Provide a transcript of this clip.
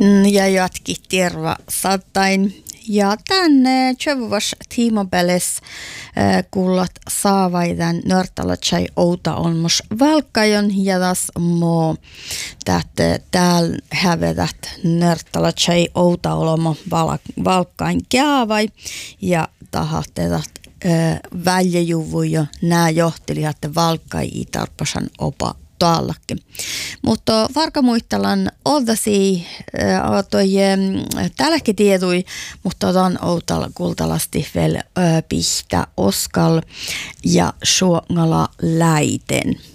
Ja jatki terva sattain. Ja tänne Tjövuvas tiimopeles kuulat saavaidan nörtalatsai outa olmos valkajon ja tas mo täällä hävedät nörtalatsai outa olmo valkain käavai ja tahattetat väljejuvu jo nää johtelihat valkai itarpasan opa taallakin. Mutta varkamuistelan oldasi tälläkin tiedui, mutta otan outalla kultalasti vielä pihtä oskal ja suongala läiten.